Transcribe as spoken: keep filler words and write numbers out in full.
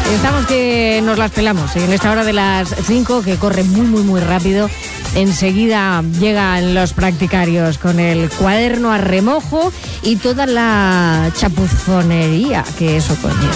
Estamos que nos las pelamos en esta hora de las cinco, que corre muy, muy, muy rápido. Enseguida llegan los practicarios con el cuaderno a remojo y toda la chapuzonería que eso conlleva.